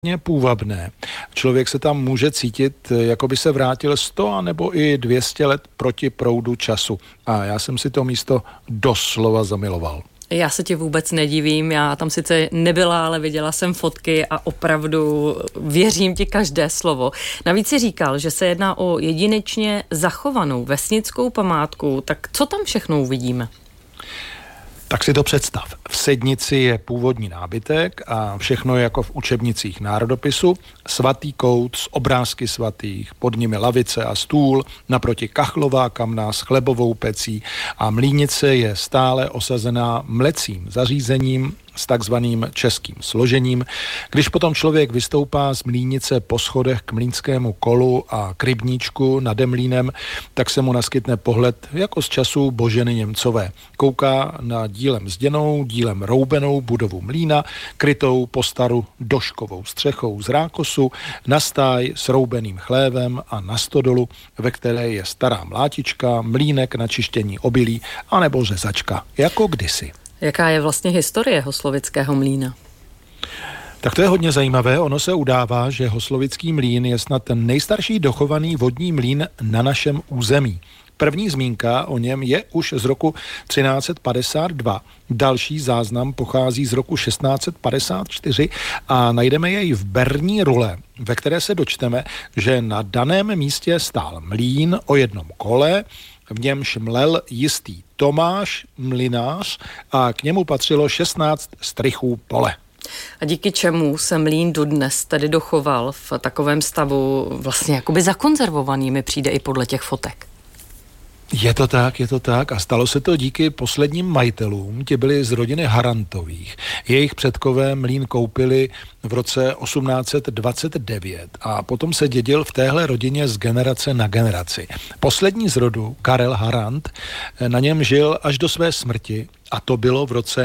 půvabné. Člověk se tam může cítit, jako by se vrátil 100 nebo i 200 let proti proudu času. A já jsem si to místo doslova zamiloval. Já se ti vůbec nedivím, já tam sice nebyla, ale viděla jsem fotky a opravdu věřím ti každé slovo. Navíc si říkal, že se jedná o jedinečně zachovanou vesnickou památku, tak co tam všechno uvidíme? Tak si to představ. V Sednici je původní nábytek a všechno je jako v učebnicích národopisu. Svatý kout s obrázky svatých, pod nimi lavice a stůl, naproti kachlová kamna s chlebovou pecí a mlýnice je stále osazená mlecím zařízením s takzvaným českým složením. Když potom člověk vystoupá z mlýnice po schodech k mlýnskému kolu a k rybníčku nad mlýnem, tak se mu naskytne pohled jako z času Boženy Němcové. Kouká na dílem zděnou, dílem roubenou budovu mlýna, krytou postaru doškovou střechou z rákosu, na stáj s roubeným chlévem a na stodolu, ve které je stará mlátička, mlýnek na čištění obilí anebo řezačka, jako kdysi. Jaká je vlastně historie Hoslovického mlýna? Tak to je hodně zajímavé. Ono se udává, že Hoslovický mlýn je snad ten nejstarší dochovaný vodní mlýn na našem území. První zmínka o něm je už z roku 1352. Další záznam pochází z roku 1654 a najdeme jej v berní rule, ve které se dočteme, že na daném místě stál mlýn o jednom kole, v němž mlel jistý Tomáš, mlynář, a k němu patřilo 16 strychů pole. A díky čemu se mlýn dodnes tedy dochoval v takovém stavu vlastně jakoby zakonzervovaný, mi přijde i podle těch fotek. Je to tak a stalo se to díky posledním majitelům, ti byli z rodiny Harantových. Jejich předkové mlýn koupili v roce 1829 a potom se dědil v téhle rodině z generace na generaci. Poslední z rodu, Karel Harant, na něm žil až do své smrti a to bylo v roce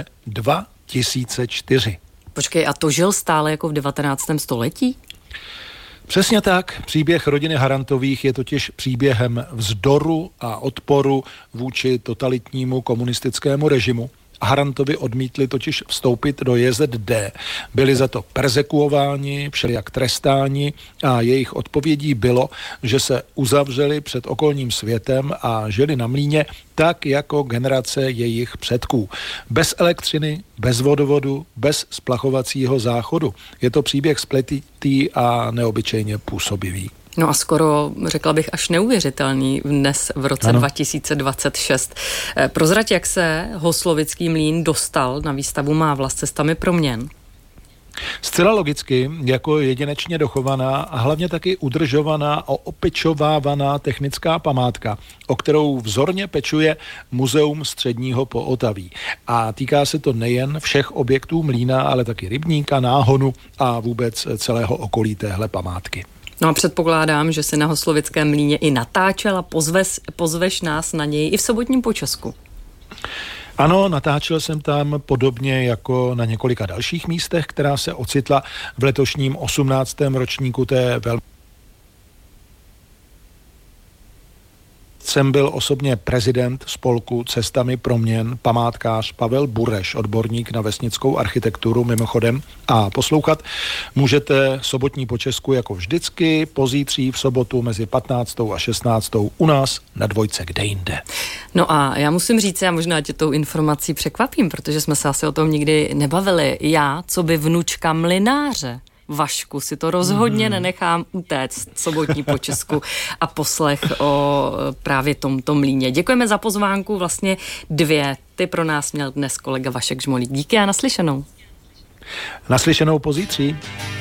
2004. Počkej, a to žil stále jako v 19. století? Přesně tak. Příběh rodiny Harantových je totiž příběhem vzdoru a odporu vůči totalitnímu komunistickému režimu. Harantovi odmítli totiž vstoupit do JZD. Byli za to perzekuováni, všelijak trestáni a jejich odpovědí bylo, že se uzavřeli před okolním světem a žili na mlýně tak jako generace jejich předků. Bez elektřiny, bez vodovodu, bez splachovacího záchodu. Je to příběh spletitý a neobyčejně působivý. No a skoro, řekla bych, až neuvěřitelný dnes v roce 2026. Prozrať, jak se Hoslovický mlýn dostal na výstavu Mávla s cestami proměn? Zcela logicky, jako jedinečně dochovaná a hlavně taky udržovaná a opečovávaná technická památka, o kterou vzorně pečuje Muzeum středního Pootaví. A týká se to nejen všech objektů mlýna, ale taky rybníka, náhonu a vůbec celého okolí téhle památky. No a předpokládám, že si na Hoslovickém mlýně i natáčel a pozveš nás na něj i v sobotním počasku. Ano, natáčel jsem tam podobně jako na několika dalších místech, která se ocitla v letošním 18. ročníku té Jsem byl osobně prezident spolku Cestami proměn, památkář Pavel Bureš, odborník na vesnickou architekturu mimochodem. A poslouchat můžete sobotní počesku jako vždycky, pozítří v sobotu mezi 15. a 16. u nás na Dvojce, kde jinde. No a já musím říct, já možná tě tou informací překvapím, protože jsme se asi o tom nikdy nebavili. Já, co by vnučka mlynáře, Vašku, si to rozhodně nenechám utéct, sobotní počesku a poslech o právě tomto mlýně. Děkujeme za pozvánku, vlastně 2. Ty pro nás měl dnes kolega Vašek Žmolík. Díky a naslyšenou. Naslyšenou pozítří.